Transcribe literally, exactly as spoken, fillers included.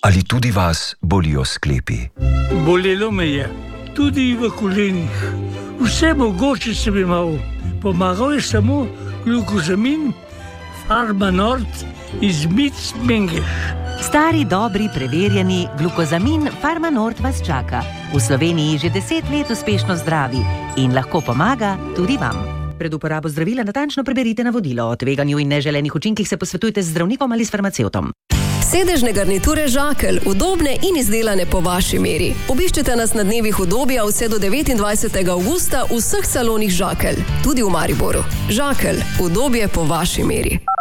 Ali tudi vas bolijo sklepi? Bolelo me je, tudi v kolenih. Vse mogoče sem imel. Pomagal je samo glukozamin Farmanort iz Micmengeš. Stari, dobri, preverjeni glukozamin Farmanort vas čaka. V Sloveniji že deset let uspešno zdravi in lahko pomaga tudi vam. Pred uporabo zdravila natančno preberite navodilo. O tveganju in neželenih učinkih se posvetujte z zdravnikom ali s farmacevtom. Sedežne garniture Žakelj, udobne in izdelane po vaši meri. Obiščite nas na dnevih udobja vse do devetindvajsetega avgusta v vseh salonih Žakelj, tudi v Mariboru. Žakelj, udobje po vaši meri.